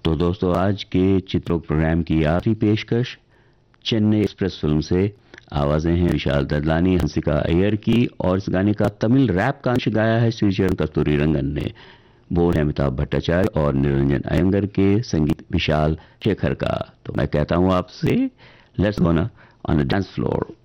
तो दोस्तों, आज के चित्रों प्रोग्राम की आखिरी पेशकश चेन्नई एक्सप्रेस फिल्म से। आवाजें हैं विशाल ददलानी, हंसिका अय्यर की, और इस गाने का तमिल रैप का अंश गाया है श्रीचरण कस्तूरी रंगन ने। बोल है अमिताभ भट्टाचार्य और निरंजन अयंगर के, संगीत विशाल शेखर का। तो मैं कहता हूं आपसे, let's go on the dance floor.